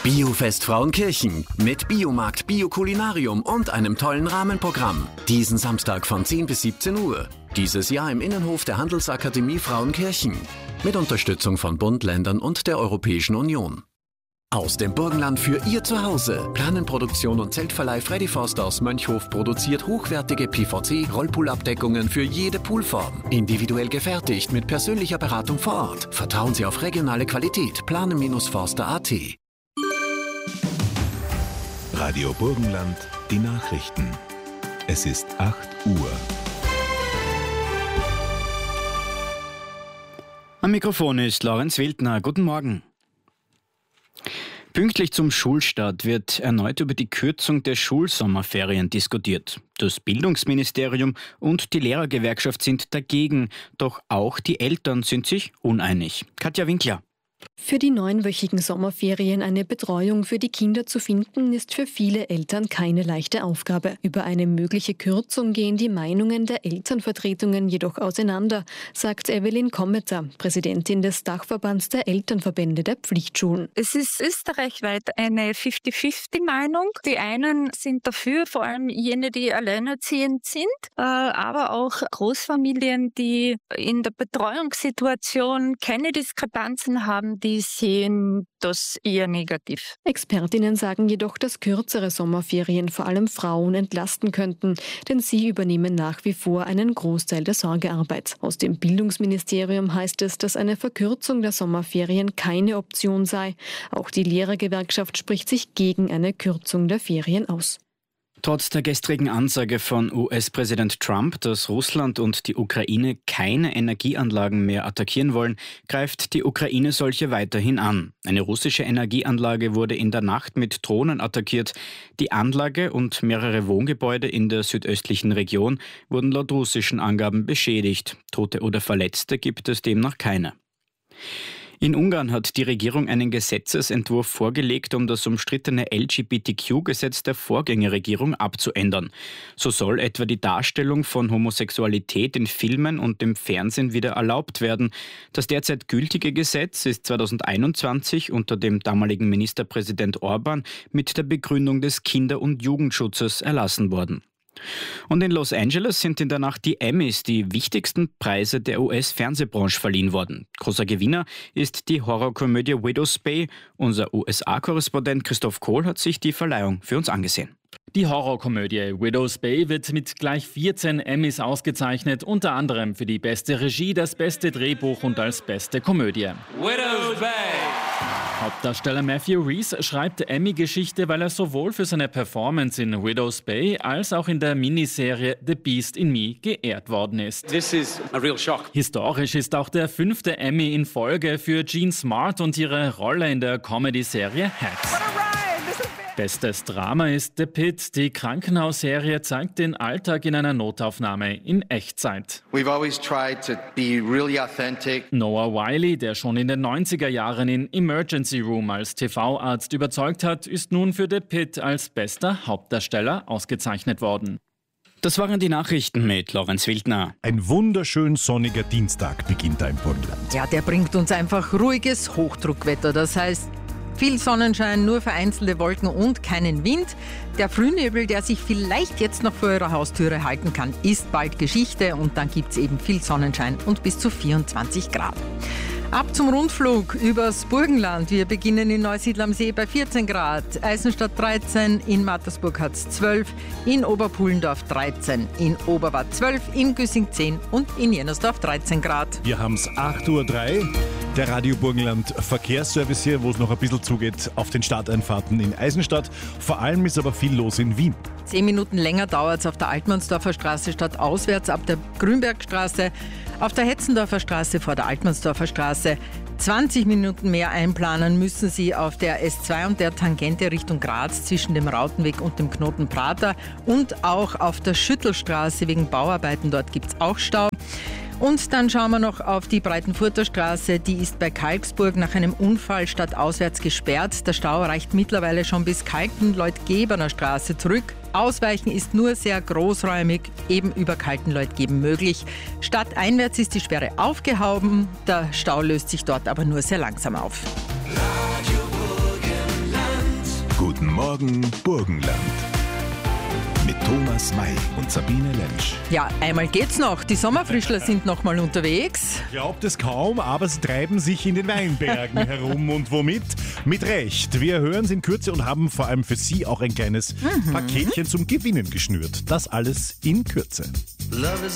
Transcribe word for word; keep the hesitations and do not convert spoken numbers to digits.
Biofest Frauenkirchen mit Biomarkt, Biokulinarium und einem tollen Rahmenprogramm. Diesen Samstag von zehn bis siebzehn Uhr. Dieses Jahr im Innenhof der Handelsakademie Frauenkirchen. Mit Unterstützung von Bund, Ländern und der Europäischen Union. Aus dem Burgenland für Ihr Zuhause. Planenproduktion und Zeltverleih Freddy Forster aus Mönchhof produziert hochwertige P V C-Rollpoolabdeckungen für jede Poolform. Individuell gefertigt mit persönlicher Beratung vor Ort. Vertrauen Sie auf regionale Qualität. planen-forster punkt at. Radio Burgenland, die Nachrichten. Es ist acht Uhr. Am Mikrofon ist Lorenz Wildner. Guten Morgen. Pünktlich zum Schulstart wird erneut über die Kürzung der Schulsommerferien diskutiert. Das Bildungsministerium und die Lehrergewerkschaft sind dagegen, doch auch die Eltern sind sich uneinig. Katja Winkler. Für die neunwöchigen Sommerferien eine Betreuung für die Kinder zu finden, ist für viele Eltern keine leichte Aufgabe. Über eine mögliche Kürzung gehen die Meinungen der Elternvertretungen jedoch auseinander, sagt Evelyn Kommeter, Präsidentin des Dachverbands der Elternverbände der Pflichtschulen. Es ist österreichweit eine fünfzig fünfzig Meinung. Die einen sind dafür, vor allem jene, die alleinerziehend sind, aber auch Großfamilien, die in der Betreuungssituation keine Diskrepanzen haben, die sehen das eher negativ. Expertinnen sagen jedoch, dass kürzere Sommerferien vor allem Frauen entlasten könnten, denn sie übernehmen nach wie vor einen Großteil der Sorgearbeit. Aus dem Bildungsministerium heißt es, dass eine Verkürzung der Sommerferien keine Option sei. Auch die Lehrergewerkschaft spricht sich gegen eine Kürzung der Ferien aus. Trotz der gestrigen Ansage von U S-Präsident Trump, dass Russland und die Ukraine keine Energieanlagen mehr attackieren wollen, greift die Ukraine solche weiterhin an. Eine russische Energieanlage wurde in der Nacht mit Drohnen attackiert. Die Anlage und mehrere Wohngebäude in der südöstlichen Region wurden laut russischen Angaben beschädigt. Tote oder Verletzte gibt es demnach keine. In Ungarn hat die Regierung einen Gesetzesentwurf vorgelegt, um das umstrittene L G B T Q-Gesetz der Vorgängerregierung abzuändern. So soll etwa die Darstellung von Homosexualität in Filmen und im Fernsehen wieder erlaubt werden. Das derzeit gültige Gesetz ist zweitausendeinundzwanzig unter dem damaligen Ministerpräsident Orban mit der Begründung des Kinder- und Jugendschutzes erlassen worden. Und in Los Angeles sind in der Nacht die Emmys, die wichtigsten Preise der U S-Fernsehbranche, verliehen worden. Großer Gewinner ist die Horrorkomödie Widow's Bay. Unser U S A-Korrespondent Christoph Kohl hat sich die Verleihung für uns angesehen. Die Horrorkomödie Widow's Bay wird mit gleich vierzehn Emmys ausgezeichnet, unter anderem für die beste Regie, das beste Drehbuch und als beste Komödie. Widow's Bay! Hauptdarsteller Matthew Rhys schreibt Emmy-Geschichte, weil er sowohl für seine Performance in Widow's Bay als auch in der Miniserie The Beast in Me geehrt worden ist. This is a real shock. Historisch ist auch der fünfte Emmy in Folge für Jean Smart und ihre Rolle in der Comedy-Serie Hacks. Bestes Drama ist The Pit. Die Krankenhausserie zeigt den Alltag in einer Notaufnahme in Echtzeit. We've always tried to be really authentic. Noah Wyle, der schon in den neunziger Jahren in Emergency Room als T V-Arzt überzeugt hat, ist nun für The Pit als bester Hauptdarsteller ausgezeichnet worden. Das waren die Nachrichten mit Lorenz Wildner. Ein wunderschön sonniger Dienstag beginnt da im Burgenland. Ja, der bringt uns einfach ruhiges Hochdruckwetter. Das heißt, viel Sonnenschein, nur vereinzelte Wolken und keinen Wind. Der Frühnebel, der sich vielleicht jetzt noch vor eurer Haustüre halten kann, ist bald Geschichte und dann gibt es eben viel Sonnenschein und bis zu vierundzwanzig Grad. Ab zum Rundflug übers Burgenland. Wir beginnen in Neusiedl am See bei vierzehn Grad, Eisenstadt dreizehn, in Mattersburg hat es zwölf, in Oberpullendorf dreizehn, in Oberwart zwölf, in Güssing zehn und in Jennersdorf dreizehn Grad. Wir haben es acht Uhr drei, der Radio Burgenland Verkehrsservice hier, wo es noch ein bisschen zugeht auf den Starteinfahrten in Eisenstadt. Vor allem ist aber viel los in Wien. Zehn Minuten länger dauert es auf der Altmannsdorfer Straße statt auswärts ab der Grünbergstraße, auf der Hetzendorfer Straße vor der Altmannsdorfer Straße. zwanzig Minuten mehr einplanen müssen Sie auf der S zwei und der Tangente Richtung Graz zwischen dem Rautenweg und dem Knoten Prater und auch auf der Schüttelstraße wegen Bauarbeiten. Dort gibt es auch Stau. Und dann schauen wir noch auf die Breitenfurter Straße. Die ist bei Kalksburg nach einem Unfall stadtauswärts gesperrt. Der Stau reicht mittlerweile schon bis Kaltenleutgeberner Straße zurück. Ausweichen ist nur sehr großräumig, eben über Kaltenleutgeben möglich. Stadteinwärts ist die Sperre aufgehoben. Der Stau löst sich dort aber nur sehr langsam auf. Radio Burgenland. Morgen Burgenland. Mit Thomas May und Sabine Lentsch. Ja, einmal geht's noch. Die Sommerfrischler sind noch mal unterwegs. Glaubt es kaum, aber sie treiben sich in den Weinbergen herum. Und womit? Mit Recht. Wir hören es in Kürze und haben vor allem für Sie auch ein kleines mhm. Paketchen zum Gewinnen geschnürt. Das alles in Kürze. Love is